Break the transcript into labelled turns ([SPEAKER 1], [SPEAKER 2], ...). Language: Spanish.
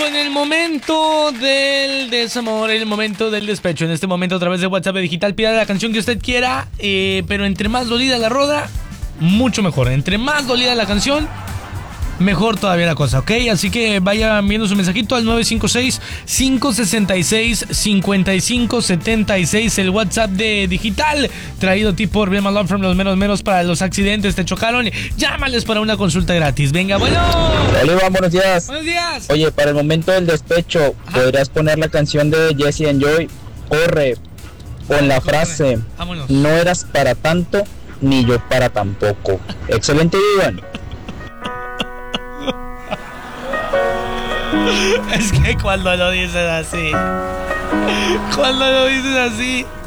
[SPEAKER 1] en el momento del desamor, en el momento del despecho. En este momento, a través de WhatsApp Digital, pida la canción que usted quiera. Pero entre más dolida la roda, mucho mejor. Entre más dolida la canción, mejor todavía la cosa, ¿ok? Así que vaya viendo su mensajito al 956-566-5576, el WhatsApp de Digital, traído tipo por Real Love from los meros para los accidentes, te chocaron, llámales para una consulta gratis. Venga, bueno.
[SPEAKER 2] Hola, Iván, buenos días.
[SPEAKER 1] Buenos días.
[SPEAKER 2] Oye, para el momento del despecho, ¿podrías poner la canción de Jesse and Joy, Corre, con la frase,
[SPEAKER 1] vámonos.
[SPEAKER 2] No eras para tanto, ni yo para tampoco? Excelente, Iván.
[SPEAKER 1] Es que cuando lo dices así,